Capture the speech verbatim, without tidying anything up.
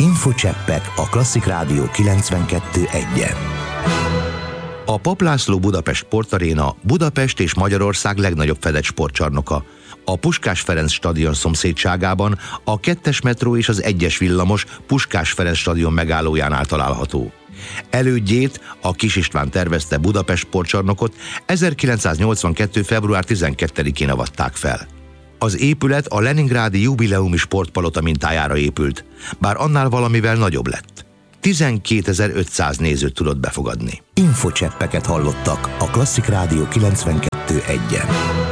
Infocseppek a Klasszik Rádió kilencvenkettő egyen. A Papp László Budapest Sportaréna Budapest és Magyarország legnagyobb fedett sportcsarnoka. A Puskás Ferenc stadion szomszédságában a kettes metró és az egyes villamos Puskás Ferenc stadion megállójánál található. Elődjét, a Kis István tervezte Budapest sportcsarnokot ezerkilencszáznyolcvankettő február tizenkettedikén avatták fel. Az épület a leningrádi jubileumi sportpalota mintájára épült, bár annál valamivel nagyobb lett. tizenkétezer-ötszáz nézőt tudott befogadni. Infocseppeket hallottak a Klasszik Rádió kilencvenkettő egyen.